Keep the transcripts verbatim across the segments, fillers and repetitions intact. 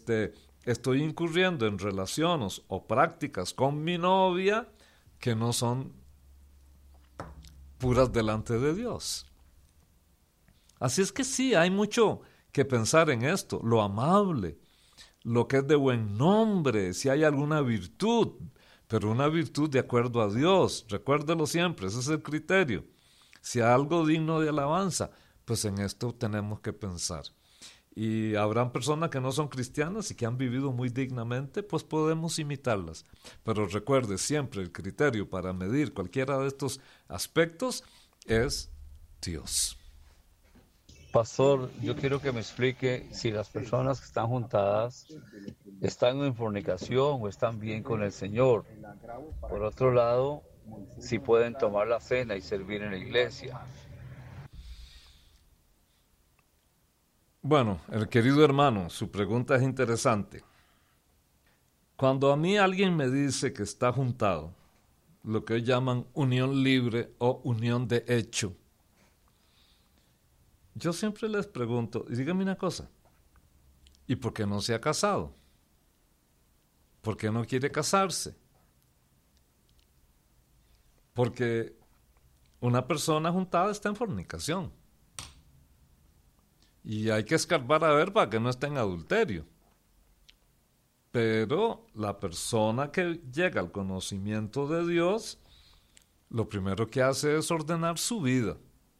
este, estoy incurriendo en relaciones o prácticas con mi novia que no son puras delante de Dios. Así es que sí, hay mucho que pensar en esto, lo amable, lo que es de buen nombre, si hay alguna virtud, pero una virtud de acuerdo a Dios, recuérdelo siempre, ese es el criterio. Si hay algo digno de alabanza, pues en esto tenemos que pensar. Y habrán personas que no son cristianas y que han vivido muy dignamente, pues podemos imitarlas. Pero recuerde siempre, el criterio para medir cualquiera de estos aspectos es Dios. Pastor, yo quiero que me explique si las personas que están juntadas están en fornicación o están bien con el Señor. Por otro lado, si pueden tomar la cena y servir en la iglesia. Bueno, el querido hermano, su pregunta es interesante. Cuando a mí alguien me dice que está juntado, lo que llaman unión libre o unión de hecho, yo siempre les pregunto, y dígame una cosa, ¿y por qué no se ha casado? ¿Por qué no quiere casarse? Porque una persona juntada está en fornicación. Y hay que escarbar a ver para que no esté en adulterio. Pero la persona que llega al conocimiento de Dios, lo primero que hace es ordenar su vida.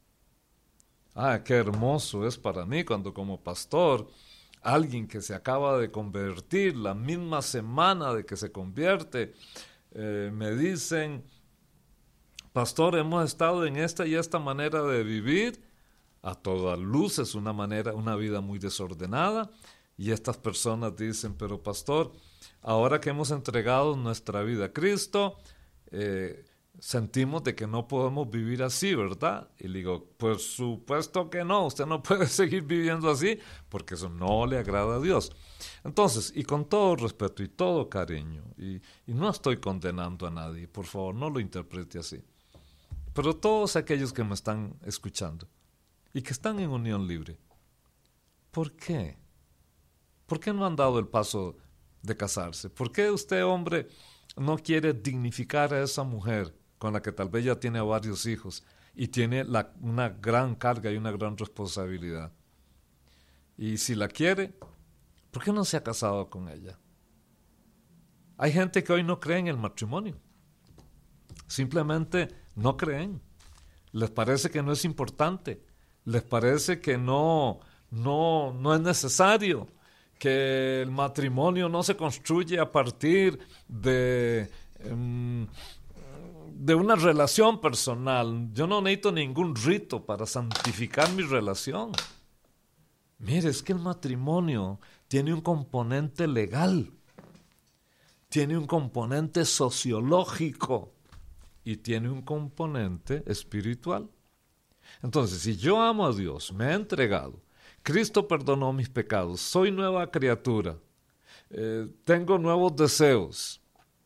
Ah, qué hermoso es para mí cuando como pastor, alguien que se acaba de convertir, la misma semana de que se convierte, eh, me dicen, pastor, hemos estado en esta y esta manera de vivir, a todas luces una manera, una vida muy desordenada, y estas personas dicen, pero pastor, ahora que hemos entregado nuestra vida a Cristo, eh, sentimos de que no podemos vivir así, ¿verdad? Y le digo, por supuesto que no, usted no puede seguir viviendo así, porque eso no le agrada a Dios. Entonces, y con todo respeto y todo cariño, y, y no estoy condenando a nadie, por favor, no lo interprete así, pero todos aquellos que me están escuchando, y que están en unión libre, ¿por qué? ¿Por qué no han dado el paso de casarse? ¿Por qué usted, hombre, no quiere dignificar a esa mujer con la que tal vez ya tiene varios hijos y tiene la, una gran carga y una gran responsabilidad? Y si la quiere, ¿por qué no se ha casado con ella? Hay gente que hoy no cree en el matrimonio. Simplemente no creen. Les parece que no es importante. Les parece que no, no, no es necesario. Que el matrimonio no se construye a partir de, um, de una relación personal. Yo no necesito ningún rito para santificar mi relación. Mire, es que el matrimonio tiene un componente legal, tiene un componente sociológico y tiene un componente espiritual. Entonces, si yo amo a Dios, me he entregado, Cristo perdonó mis pecados, soy nueva criatura, eh, tengo nuevos deseos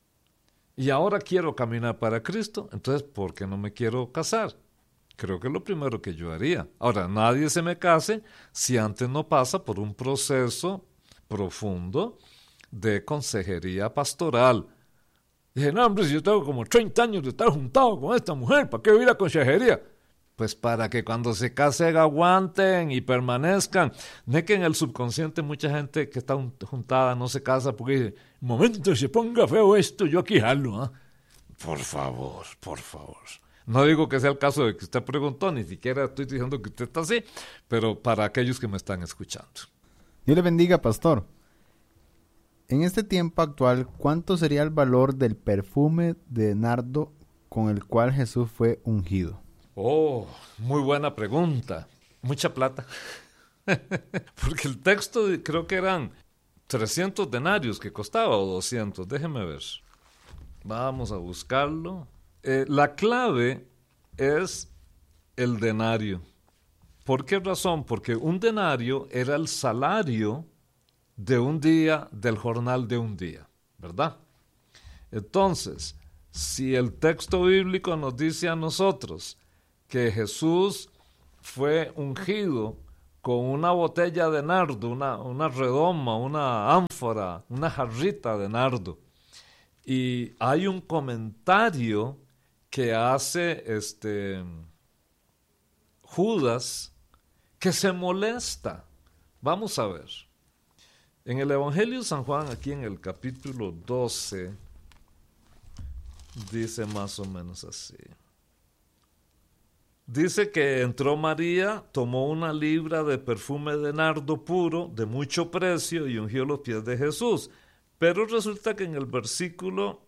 y ahora quiero caminar para Cristo, entonces, ¿por qué no me quiero casar? Creo que es lo primero que yo haría. Ahora, nadie se me case si antes no pasa por un proceso profundo de consejería pastoral. Dije, no, hombre, si yo tengo como treinta años de estar juntado con esta mujer, ¿para qué voy a ir a consejería? Pues para que cuando se casen aguanten y permanezcan. No es que en el subconsciente mucha gente que está juntada no se casa porque dice, un momento, se ponga feo esto, yo aquí jalo. ¿eh? Por favor, por favor. No digo que sea el caso de que usted preguntó, ni siquiera estoy diciendo que usted está así, pero para aquellos que me están escuchando. Dios le bendiga, pastor. En este tiempo actual, ¿cuánto sería el valor del perfume de nardo con el cual Jesús fue ungido? Oh, muy buena pregunta. Mucha plata. Porque el texto creo que eran trescientos denarios que costaba o doscientos. Déjeme ver. Vamos a buscarlo. Eh, la clave es el denario. ¿Por qué razón? Porque un denario era el salario de un día, del jornal de un día, ¿verdad? Entonces, si el texto bíblico nos dice a nosotros que Jesús fue ungido con una botella de nardo, una, una redoma, una ánfora, una jarrita de nardo. Y hay un comentario que hace este Judas que se molesta. Vamos a ver. En el Evangelio de San Juan, aquí en el capítulo doce, dice más o menos así. Dice que entró María, tomó una libra de perfume de nardo puro, de mucho precio, y ungió los pies de Jesús. Pero resulta que en el versículo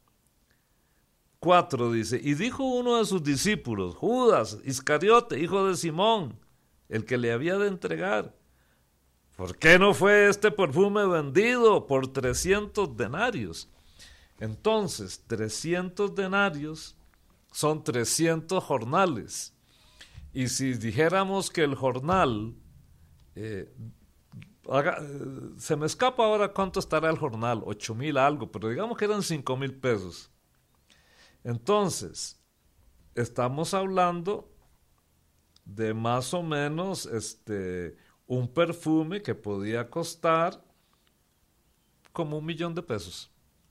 cuatro dice, y dijo uno de sus discípulos, Judas Iscariote, hijo de Simón, el que le había de entregar, ¿por qué no fue este perfume vendido por trescientos denarios? Entonces, trescientos denarios son trescientos jornales. Y si dijéramos que el jornal, eh, haga, eh, se me escapa ahora cuánto estará el jornal, ocho mil algo, pero digamos que eran cinco mil pesos. Entonces, estamos hablando de más o menos este, un perfume que podía costar como un millón de pesos.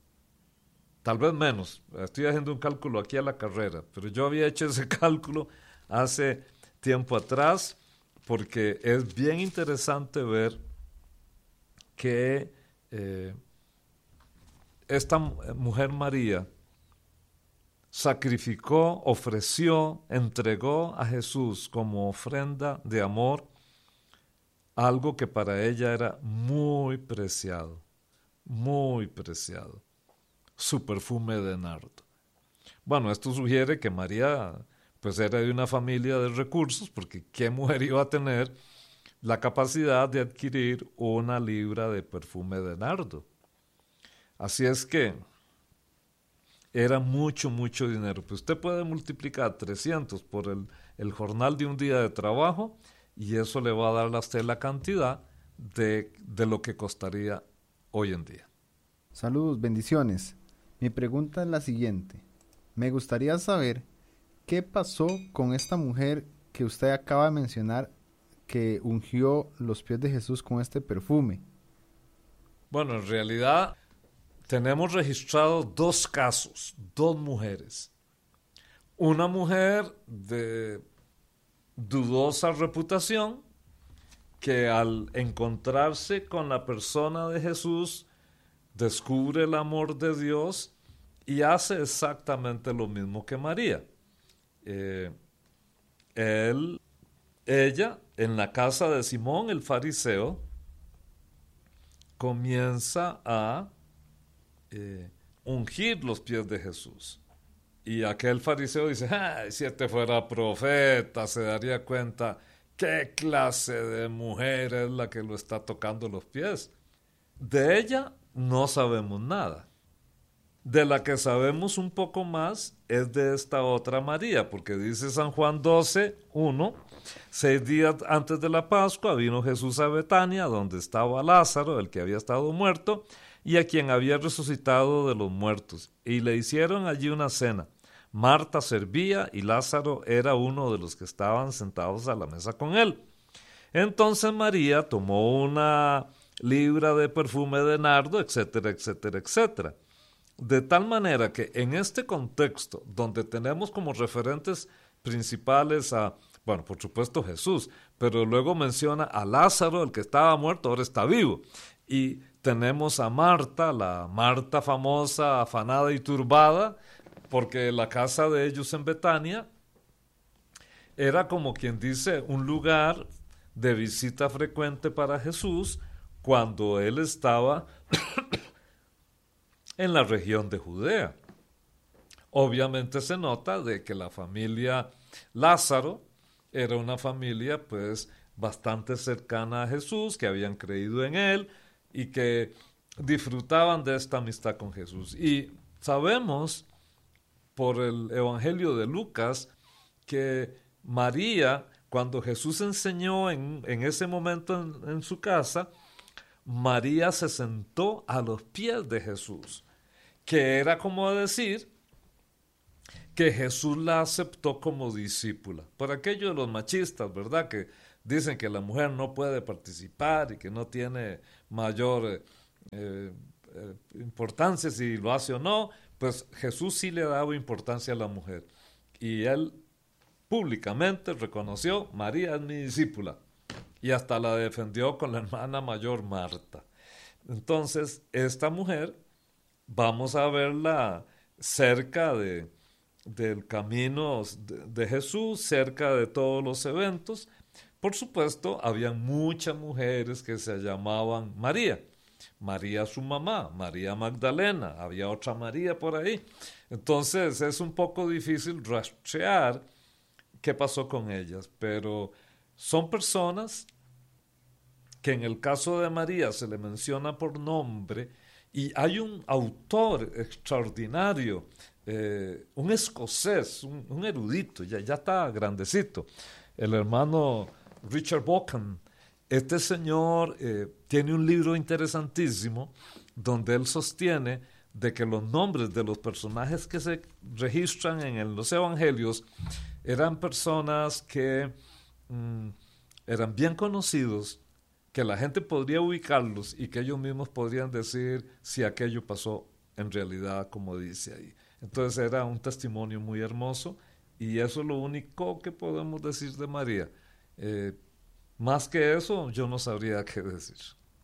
Tal vez menos, estoy haciendo un cálculo aquí a la carrera, pero yo había hecho ese cálculo hace tiempo atrás porque es bien interesante ver que eh, esta mujer María sacrificó, ofreció, entregó a Jesús como ofrenda de amor algo que para ella era muy preciado, muy preciado. Su perfume de nardo. Bueno, esto sugiere que María pues era de una familia de recursos, porque ¿qué mujer iba a tener la capacidad de adquirir una libra de perfume de nardo? Así es que era mucho, mucho dinero. Pues usted puede multiplicar trescientos por el, el jornal de un día de trabajo y eso le va a dar a usted la cantidad de, de lo que costaría hoy en día. Saludos, bendiciones. Mi pregunta es la siguiente. Me gustaría saber qué pasó con esta mujer que usted acaba de mencionar que ungió los pies de Jesús con este perfume. Bueno, en realidad tenemos registrados dos casos, dos mujeres. Una mujer de dudosa reputación que al encontrarse con la persona de Jesús descubre el amor de Dios y hace exactamente lo mismo que María. Eh, él, ella, en la casa de Simón el fariseo, comienza a eh, ungir los pies de Jesús. Y aquel fariseo dice, ah, si este fuera profeta, se daría cuenta qué clase de mujer es la que lo está tocando los pies. De ella no sabemos nada. De la que sabemos un poco más es de esta otra María, porque dice San Juan doce, uno, seis días antes de la Pascua vino Jesús a Betania, donde estaba Lázaro, el que había estado muerto, y a quien había resucitado de los muertos, y le hicieron allí una cena. Marta servía y Lázaro era uno de los que estaban sentados a la mesa con él. Entonces María tomó una libra de perfume de nardo, etcétera, etcétera, etcétera. De tal manera que en este contexto, donde tenemos como referentes principales a, bueno, por supuesto Jesús, pero luego menciona a Lázaro, el que estaba muerto, ahora está vivo. Y tenemos a Marta, la Marta famosa, afanada y turbada, porque la casa de ellos en Betania era como quien dice un lugar de visita frecuente para Jesús cuando él estaba en la región de Judea. Obviamente se nota de que la familia Lázaro era una familia pues bastante cercana a Jesús, que habían creído en él y que disfrutaban de esta amistad con Jesús. Y sabemos por el Evangelio de Lucas que María, cuando Jesús enseñó en, en ese momento en, en su casa, María se sentó a los pies de Jesús, que era como decir que Jesús la aceptó como discípula. Por aquello de los machistas, ¿verdad? Que dicen que la mujer no puede participar y que no tiene mayor eh, eh, eh, importancia si lo hace o no, pues Jesús sí le daba importancia a la mujer. Y él públicamente reconoció: María es mi discípula. Y hasta la defendió con la hermana mayor Marta. Entonces, esta mujer, vamos a verla cerca de, del camino de, de Jesús, cerca de todos los eventos. Por supuesto, había muchas mujeres que se llamaban María. María su mamá, María Magdalena, había otra María por ahí. Entonces, es un poco difícil rastrear qué pasó con ellas, pero son personas que en el caso de María se le menciona por nombre, y hay un autor extraordinario, eh, un escocés, un, un erudito, ya, ya está grandecito, el hermano Richard Bauckham. Este señor eh, tiene un libro interesantísimo donde él sostiene de que los nombres de los personajes que se registran en los evangelios eran personas que mm, eran bien conocidos, que la gente podría ubicarlos y que ellos mismos podrían decir si aquello pasó en realidad como dice ahí. Entonces era un testimonio muy hermoso, y eso es lo único que podemos decir de María. Eh, más que eso, yo no sabría qué decir.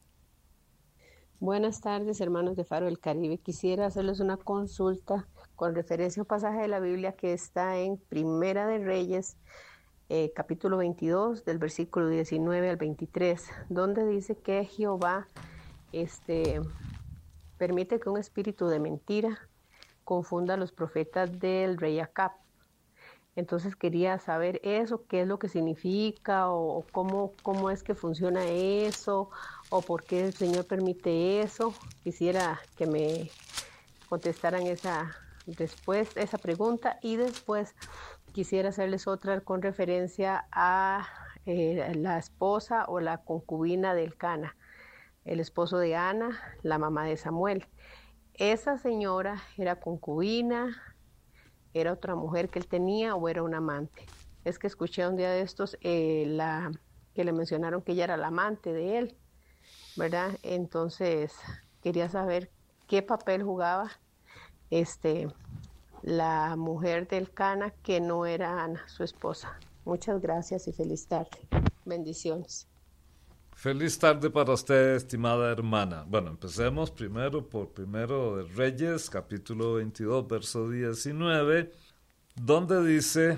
Buenas tardes, hermanos de Faro del Caribe. Quisiera hacerles una consulta con referencia a un pasaje de la Biblia que está en Primera de Reyes, eh, capítulo veintidós, del versículo diecinueve al veintitrés, donde dice que Jehová este, permite que un espíritu de mentira confunda a los profetas del rey Acab. Entonces quería saber eso, qué es lo que significa, o, o cómo, cómo es que funciona eso, o por qué el Señor permite eso. Quisiera que me contestaran esa, después, esa pregunta, y después quisiera hacerles otra con referencia a eh, la esposa o la concubina del Cana, el esposo de Ana, la mamá de Samuel. Esa señora era concubina, era otra mujer que él tenía, o era un amante. Es que escuché un día de estos eh, la, que le mencionaron que ella era la amante de él, ¿verdad? Entonces quería saber qué papel jugaba este, la mujer del Cana, que no era Ana, su esposa. Muchas gracias y feliz tarde. Bendiciones. Feliz tarde para usted, estimada hermana. Bueno, empecemos primero por Primero de Reyes, capítulo veintidós, verso diecinueve, donde dice: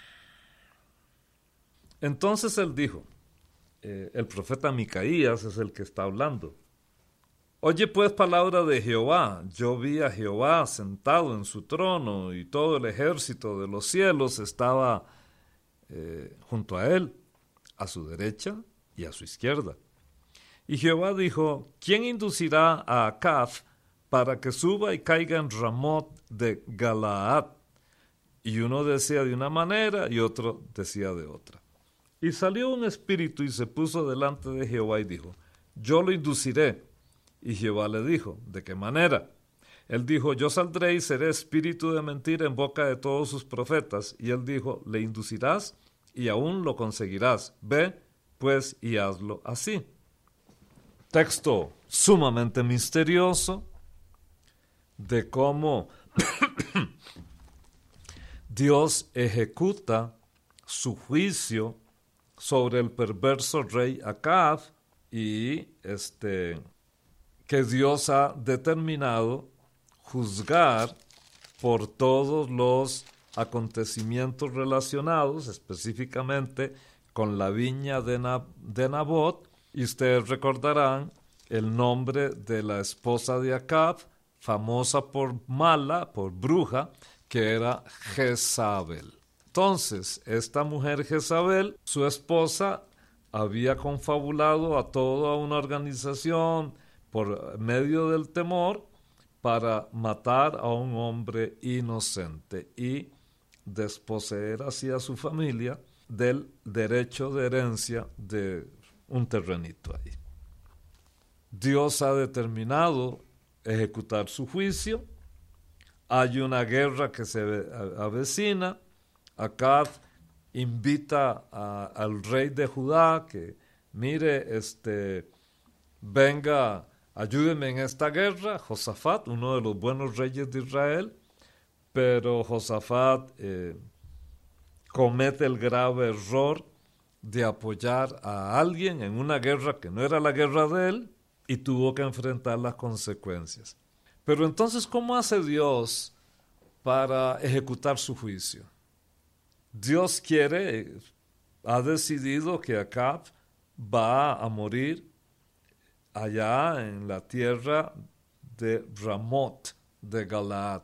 entonces él dijo, eh, el profeta Micaías es el que está hablando: oye pues palabra de Jehová, yo vi a Jehová sentado en su trono, y todo el ejército de los cielos estaba eh, junto a él, a su derecha y a su izquierda. Y Jehová dijo: ¿quién inducirá a Acab para que suba y caiga en Ramot de Galaad? Y uno decía de una manera y otro decía de otra. Y salió un espíritu y se puso delante de Jehová y dijo: yo lo induciré. Y Jehová le dijo: ¿de qué manera? Él dijo: yo saldré y seré espíritu de mentira en boca de todos sus profetas. Y él dijo: le inducirás y aún lo conseguirás. Ve pues y hazlo así. Texto sumamente misterioso de cómo Dios ejecuta su juicio sobre el perverso rey Acab, y este, que Dios ha determinado juzgar por todos los acontecimientos relacionados específicamente con la viña de, Nab- de Nabot. Y ustedes recordarán el nombre de la esposa de Acab, famosa por mala, por bruja, que era Jezabel. Entonces, esta mujer Jezabel, su esposa, había confabulado a toda una organización por medio del temor para matar a un hombre inocente y desposeer así a su familia del derecho de herencia de un terrenito ahí. Dios ha determinado ejecutar su juicio. Hay una guerra que se avecina. Acab invita a, al rey de Judá que, mire, este, venga, ayúdeme en esta guerra, Josafat, uno de los buenos reyes de Israel, pero Josafat eh, comete el grave error de apoyar a alguien en una guerra que no era la guerra de él y tuvo que enfrentar las consecuencias. Pero entonces, ¿cómo hace Dios para ejecutar su juicio? Dios quiere, ha decidido que Acab va a morir allá en la tierra de Ramot de Galaad.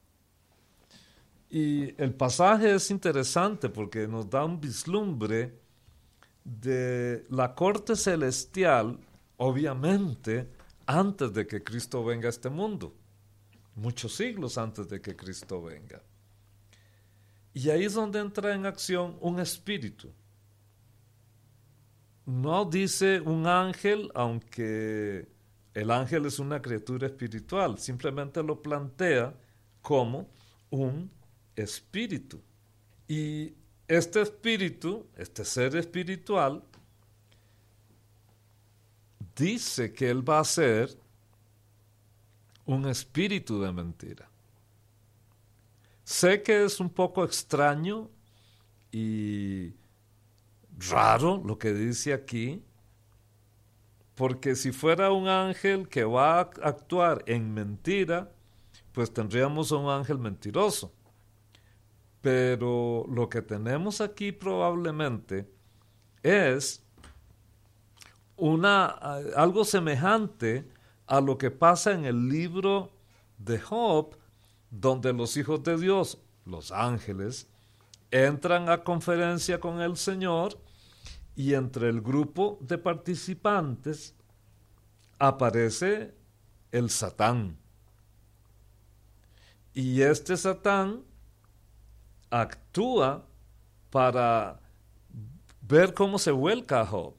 Y el pasaje es interesante porque nos da un vislumbre de la corte celestial, obviamente, antes de que Cristo venga a este mundo, muchos siglos antes de que Cristo venga. Y ahí es donde entra en acción un espíritu. No dice un ángel, aunque el ángel es una criatura espiritual, simplemente lo plantea como un espíritu. Y este espíritu, este ser espiritual, dice que él va a ser un espíritu de mentira. Sé que es un poco extraño y raro lo que dice aquí, porque si fuera un ángel que va a actuar en mentira, pues tendríamos un ángel mentiroso. Pero lo que tenemos aquí probablemente es una, algo semejante a lo que pasa en el libro de Job, donde los hijos de Dios, los ángeles, entran a conferencia con el Señor y entre el grupo de participantes aparece el Satán. Y este Satán actúa para ver cómo se vuelca a Job.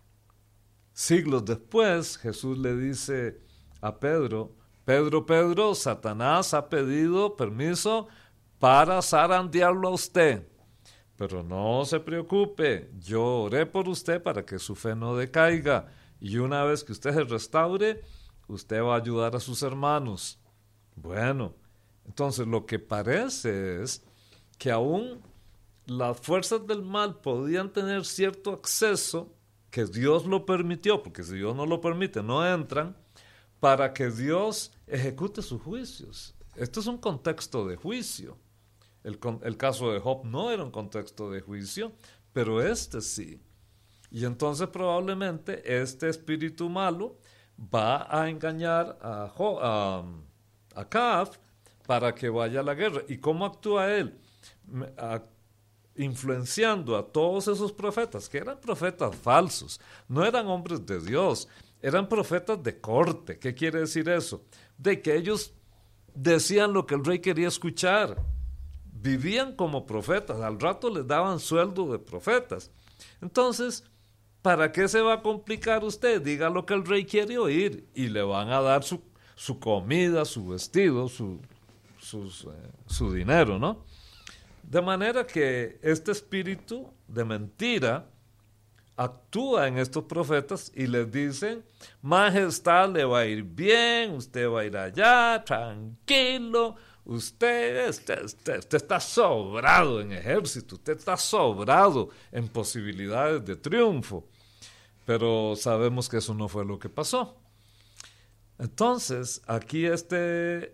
Siglos después, Jesús le dice a Pedro, Pedro, Pedro, Satanás ha pedido permiso para zarandearlo a usted. Pero no se preocupe, yo oré por usted para que su fe no decaiga. Y una vez que usted se restaure, usted va a ayudar a sus hermanos. Bueno, entonces lo que parece es que aún las fuerzas del mal podían tener cierto acceso, que Dios lo permitió, porque si Dios no lo permite, no entran, para que Dios ejecute sus juicios. Esto es un contexto de juicio. El, el caso de Job no era un contexto de juicio, pero este sí. Y entonces probablemente este espíritu malo va a engañar a, Job, a, a Acab para que vaya a la guerra. ¿Y cómo actúa él? A, influenciando a todos esos profetas, que eran profetas falsos, no eran hombres de Dios, eran profetas de corte. ¿Qué quiere decir eso? De que ellos decían lo que el rey quería escuchar, vivían como profetas, al rato les daban sueldo de profetas. Entonces, ¿para qué se va a complicar usted? Diga lo que el rey quiere oír y le van a dar su, su comida, su vestido, su, sus, eh, su dinero, ¿no? De manera que este espíritu de mentira actúa en estos profetas y les dicen, majestad, le va a ir bien, usted va a ir allá, tranquilo, usted, usted, usted, usted está sobrado en ejército, usted está sobrado en posibilidades de triunfo. Pero sabemos que eso no fue lo que pasó. Entonces, aquí este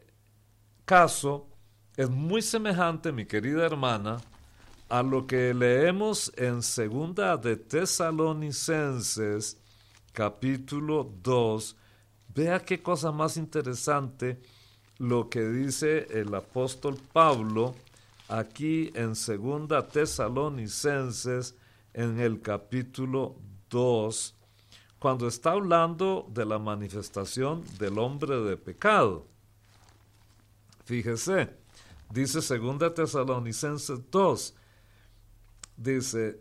caso es muy semejante, mi querida hermana, a lo que leemos en Segunda de Tesalonicenses, capítulo dos. Vea qué cosa más interesante lo que dice el apóstol Pablo aquí en Segunda Tesalonicenses, en el capítulo dos, cuando está hablando de la manifestación del hombre de pecado. Fíjese. Dice Segunda Tesalonicenses dos, dice,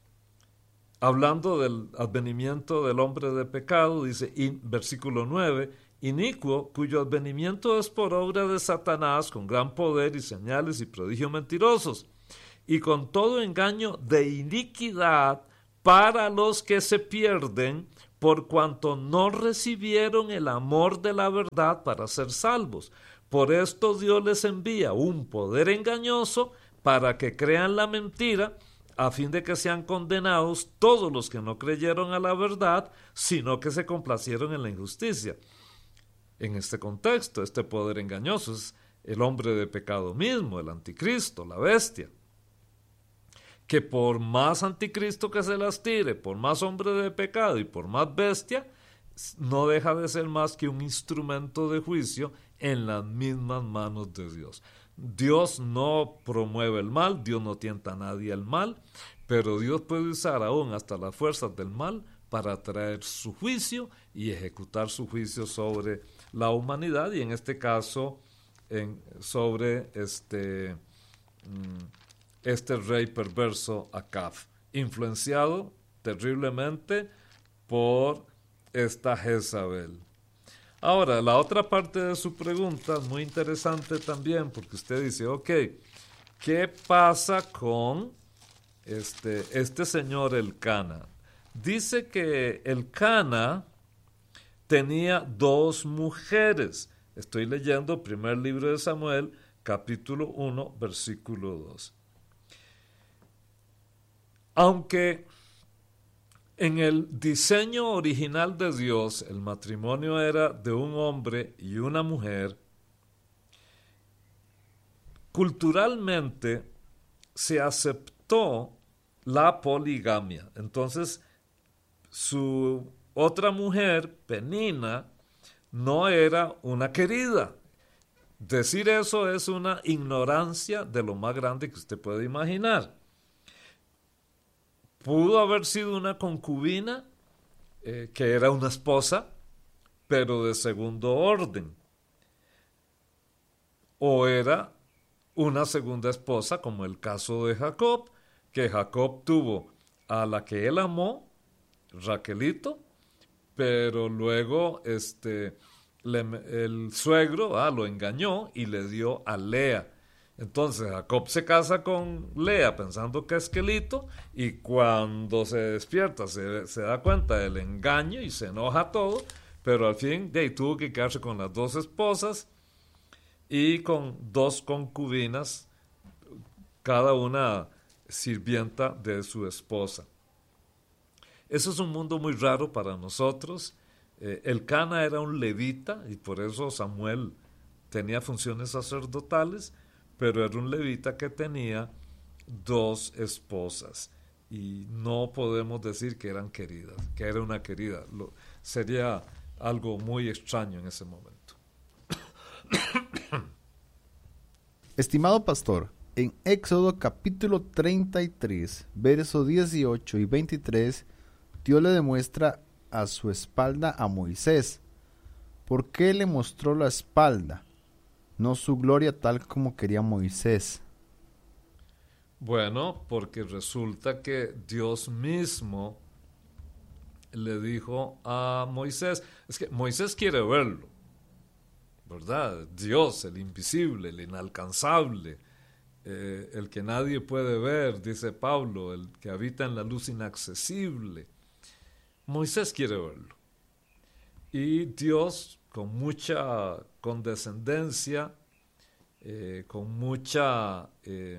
hablando del advenimiento del hombre de pecado, dice, y, versículo nueve, inicuo, cuyo advenimiento es por obra de Satanás, con gran poder y señales y prodigios mentirosos, y con todo engaño de iniquidad para los que se pierden, por cuanto no recibieron el amor de la verdad para ser salvos. Por esto Dios les envía un poder engañoso para que crean la mentira, a fin de que sean condenados todos los que no creyeron a la verdad, sino que se complacieron en la injusticia. En este contexto, este poder engañoso es el hombre de pecado mismo, el anticristo, la bestia, que por más anticristo que se las tire, por más hombre de pecado y por más bestia, no deja de ser más que un instrumento de juicio en las mismas manos de Dios. Dios no promueve el mal, Dios no tienta a nadie al mal, pero Dios puede usar aún hasta las fuerzas del mal para traer su juicio y ejecutar su juicio sobre la humanidad, y en este caso en, sobre este, este rey perverso Acab, influenciado terriblemente por esta Jezabel. Ahora, la otra parte de su pregunta, muy interesante también, porque usted dice, ok, ¿qué pasa con este, este señor Elcana? Dice que Elcana tenía dos mujeres. Estoy leyendo primer libro de Samuel, capítulo uno, versículo dos. Aunque en el diseño original de Dios, el matrimonio era de un hombre y una mujer, culturalmente se aceptó la poligamia. Entonces, su otra mujer, Penina, no era una querida. Decir eso es una ignorancia de lo más grande que usted puede imaginar. Pudo haber sido una concubina, eh, que era una esposa, pero de segundo orden. O era una segunda esposa, como el caso de Jacob, que Jacob tuvo a la que él amó, Raquelito, pero luego este, le, el suegro ah, lo engañó y le dio a Lea. Entonces Jacob se casa con Lea pensando que es Quelito, y cuando se despierta se, se da cuenta del engaño y se enoja todo, pero al fin de ahí tuvo que quedarse con las dos esposas y con dos concubinas, cada una sirvienta de su esposa. Eso es un mundo muy raro para nosotros. Eh, Elcana era un levita y por eso Samuel tenía funciones sacerdotales, pero era un levita que tenía dos esposas y no podemos decir que eran queridas, que era una querida. Lo, sería algo muy extraño en ese momento. Estimado pastor, en Éxodo capítulo treinta y tres, versos dieciocho y veintitrés, Dios le demuestra a su espalda a Moisés. ¿Por qué le mostró la espalda? No su gloria tal como quería Moisés. Bueno, porque resulta que Dios mismo le dijo a Moisés, es que Moisés quiere verlo, ¿verdad? Dios, el invisible, el inalcanzable, eh, el que nadie puede ver, dice Pablo, el que habita en la luz inaccesible. Moisés quiere verlo. Y Dios, con mucha condescendencia, eh, con mucha eh,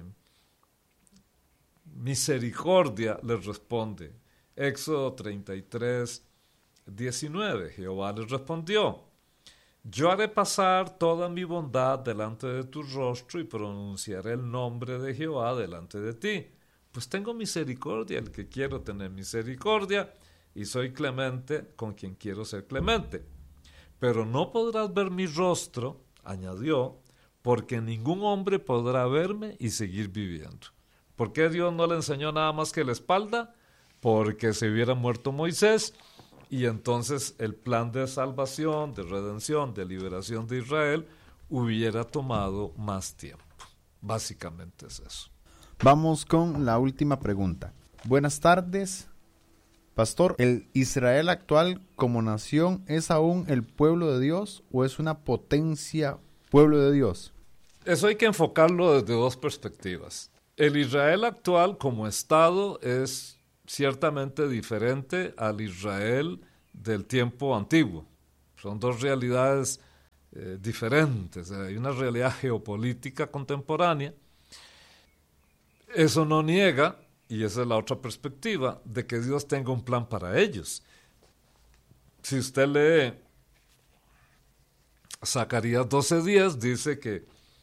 misericordia, le responde. Éxodo treinta y tres, diecinueve. Jehová le respondió: yo haré pasar toda mi bondad delante de tu rostro y pronunciaré el nombre de Jehová delante de ti. Pues tengo misericordia el que quiero tener misericordia, y soy clemente con quien quiero ser clemente. Pero no podrás ver mi rostro, añadió, porque ningún hombre podrá verme y seguir viviendo. ¿Por qué Dios no le enseñó nada más que la espalda? Porque se hubiera muerto Moisés, y entonces el plan de salvación, de redención, de liberación de Israel hubiera tomado más tiempo. Básicamente es eso. Vamos con la última pregunta. Buenas tardes, pastor. ¿El Israel actual como nación es aún el pueblo de Dios o es una potencia pueblo de Dios? Eso hay que enfocarlo desde dos perspectivas. El Israel actual como Estado es ciertamente diferente al Israel del tiempo antiguo. Son dos realidades eh, diferentes. Hay una realidad geopolítica contemporánea. Eso no niega, y esa es la otra perspectiva, de que Dios tenga un plan para ellos. Si usted lee Zacarías doce diez, dice que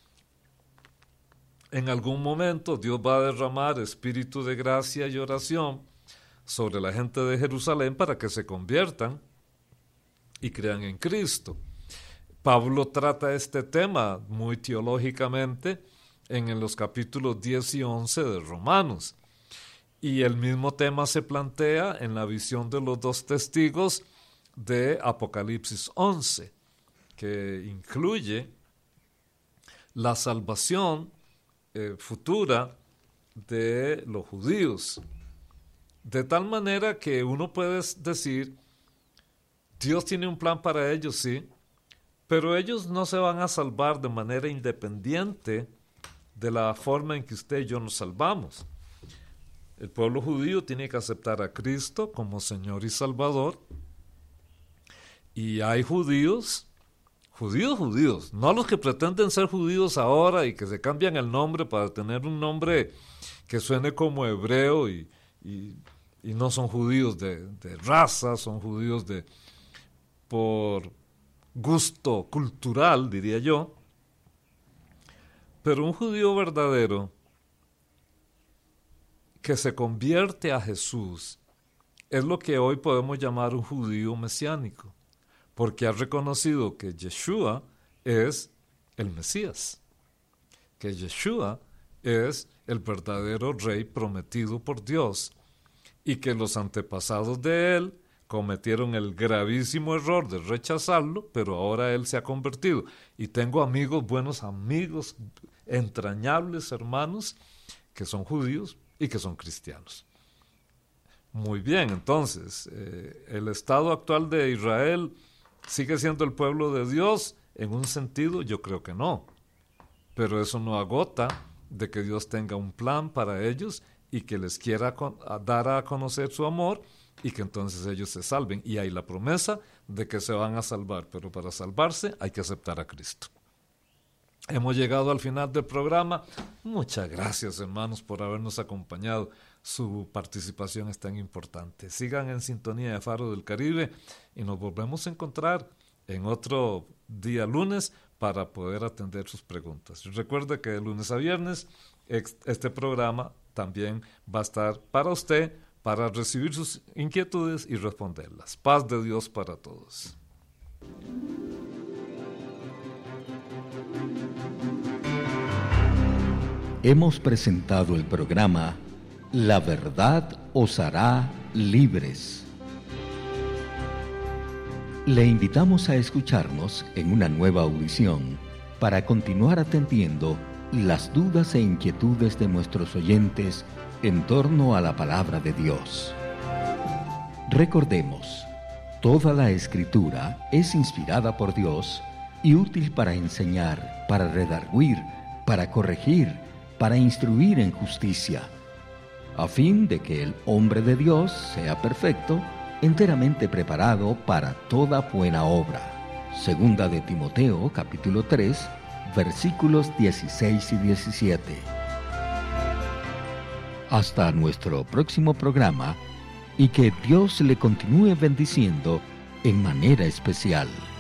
en algún momento Dios va a derramar espíritu de gracia y oración sobre la gente de Jerusalén para que se conviertan y crean en Cristo. Pablo trata este tema muy teológicamente en los capítulos diez y once de Romanos. Y el mismo tema se plantea en la visión de los dos testigos de Apocalipsis once, que incluye la salvación eh, futura de los judíos. De tal manera que uno puede decir, Dios tiene un plan para ellos, sí, pero ellos no se van a salvar de manera independiente de la forma en que usted y yo nos salvamos. El pueblo judío tiene que aceptar a Cristo como Señor y Salvador. Y hay judíos, judíos, judíos, no los que pretenden ser judíos ahora y que se cambian el nombre para tener un nombre que suene como hebreo y, y, y no son judíos de, de raza, son judíos de por gusto cultural, diría yo. Pero un judío verdadero que se convierte a Jesús es lo que hoy podemos llamar un judío mesiánico, porque ha reconocido que Yeshua es el Mesías, que Yeshua es el verdadero rey prometido por Dios, y que los antepasados de él cometieron el gravísimo error de rechazarlo, pero ahora él se ha convertido. Y tengo amigos, buenos amigos, entrañables hermanos, que son judíos y que son cristianos. Muy bien, entonces, eh, el estado actual de Israel sigue siendo el pueblo de Dios. En un sentido, yo creo que no. Pero eso no agota de que Dios tenga un plan para ellos y que les quiera con, a dar a conocer su amor y que entonces ellos se salven. Y hay la promesa de que se van a salvar, pero para salvarse hay que aceptar a Cristo. Hemos llegado al final del programa. Muchas gracias, hermanos, por habernos acompañado. Su participación es tan importante. Sigan en sintonía de Faro del Caribe y nos volvemos a encontrar en otro día lunes para poder atender sus preguntas. Recuerde que de lunes a viernes este programa también va a estar para usted, para recibir sus inquietudes y responderlas. Paz de Dios para todos. Hemos presentado el programa La Verdad os hará libres. Le invitamos a escucharnos en una nueva audición para continuar atendiendo las dudas e inquietudes de nuestros oyentes en torno a la palabra de Dios. Recordemos, toda la Escritura es inspirada por Dios y útil para enseñar, para redarguir, para corregir, para instruir en justicia, a fin de que el hombre de Dios sea perfecto, enteramente preparado para toda buena obra. Segunda de Timoteo, capítulo tres, versículos dieciséis y diecisiete. Hasta nuestro próximo programa, y que Dios le continúe bendiciendo en manera especial.